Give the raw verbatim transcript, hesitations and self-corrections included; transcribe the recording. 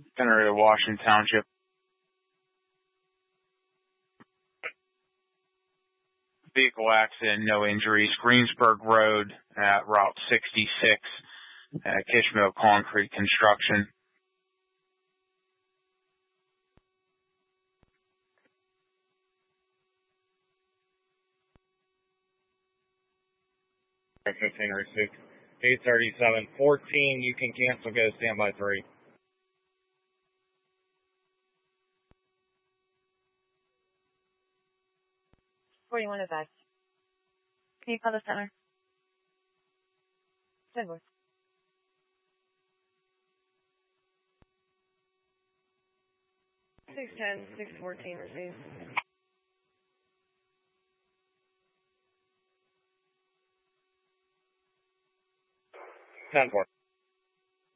Center of Washington Township. Vehicle accident, no injuries. Greensburg Road at Route sixty-six, uh, Kishmo Concrete Construction. fifteen received. eight thirty-seven fourteen, you can cancel, go standby three. forty-one is that. Can you call the center? Send voice. six ten, six fourteen received. ten four.